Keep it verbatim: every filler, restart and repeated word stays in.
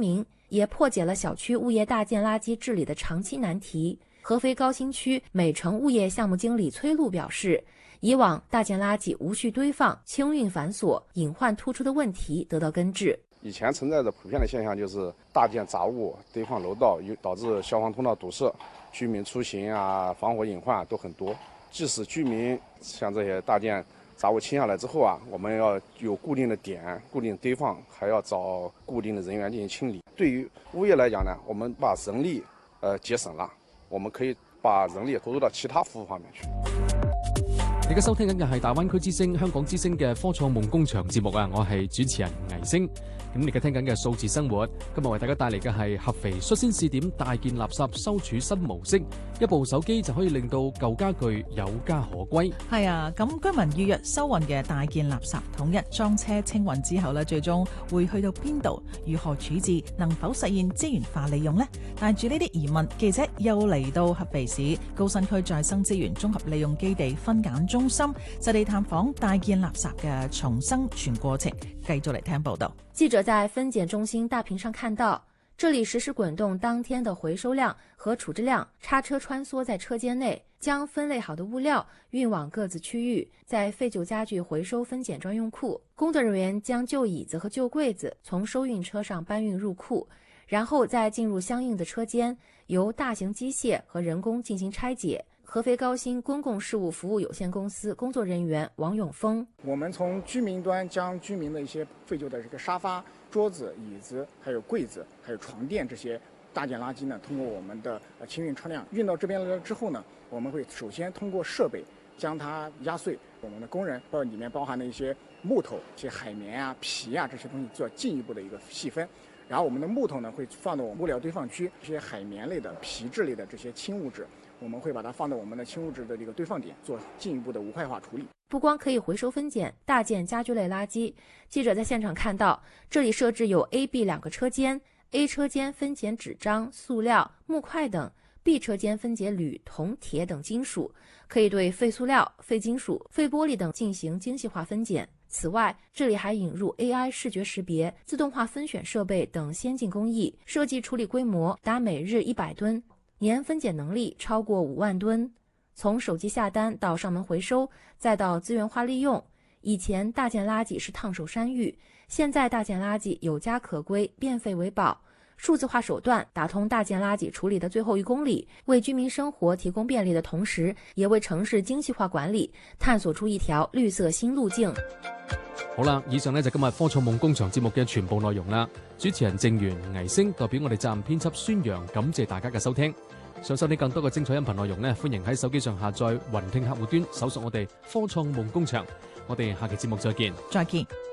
明，也破解了小区物业大件垃圾治理的长期难题。合肥高新区美城物业项目经理崔璐表示，以往大件垃圾无序堆放、清运繁琐、隐患突出的问题得到根治。 以前存在的普遍的现象就是大件杂物堆放楼道，导致消防通道堵塞，居民出行啊、防火隐患都很多。即使居民像这些大件杂物清下来之后啊，我们要有固定的点、固定堆放，还要找固定的人员进行清理。对于物业来讲呢，我們把人力呃節省了，我們可以把人力投入到其他服務方面去。 而家收聽緊嘅係大灣區之聲、香港之聲嘅科創夢工場節目啊，我係主持人倪星。咁你而家聽緊嘅數字生活，今日為大家帶嚟嘅係合肥率先試點大件垃圾收儲新模式，一部手機就可以令到舊家具有家可歸。 係啊，咁居民預約收運嘅大件垃圾統一裝車清運之後呢，最終會去到邊度？如何處置？能否實現資源化利用呢？帶住呢啲疑問，記者又嚟到合肥市高新區再生資源綜合利用基地分揀中心，實地探訪大件垃圾嘅重生全過程。繼續嚟聽報道。 記者在分揀中心大屏上看到，這裡實時滾動當天的回收量和處置量，叉車穿梭在車間內，將分類好的物料運往各自區域，在廢舊家具回收分揀專用庫，工作人員將舊椅子和舊櫃子從收運車上搬運入庫，然後再進入相應的車間，由大型機械和人工進行拆解。合肥高新公共事務服務有限公司工作人員王永峰： 我們從居民端將居民的一些廢舊的這個沙發、桌子、椅子，還有櫃子，還有床墊這些大件垃圾呢，通過我們的清運車輛運到這邊來了之後呢，我們會首先通過設備將它壓碎，我們的工人或者裡面包含的一些木頭、一些海綿啊、皮啊這些東西做進一步的一個細分。然後我們的木頭呢會放到我們物料堆放區，這些海綿類的、皮質類的這些輕物質，我們會把它放到我們的輕物質的這個堆放點，做進一步的無塊化處理。 不光可以回收分揀大件家居類垃圾，記者在現場看到，這裡設置有 A、B 兩個車間 ，A 車間分揀紙張、塑料、木塊等 ，B 車間分揀鋁、銅、鐵等金屬，可以對廢塑料、廢金屬、廢玻璃等進行精細化分揀。此外，這裡還引入 A I 視覺識別、自動化分選設備等先進工藝，設計處理規模達每日一百噸，年分揀能力超過五萬噸。從手機下單到上門回收，再到資源化利用，以前大件垃圾是燙手山芋，現在大件垃圾有家可歸，變廢為寶。數字化手段打通大件垃圾處理的最後一公里，為居民生活提供便利的同時，也為城市精細化管理探索出一條綠色新路徑。 好啦，以上呢就今日科創夢工場節目嘅全部內容啦。主持人鄭源、倪星代表我哋責任編輯孫陽，感謝大家嘅收聽。想收聽更多嘅精彩音頻內容呢，歡迎喺手機上下載雲聽客戶端，搜索我哋科創夢工場。我哋下期節目再見。 再見。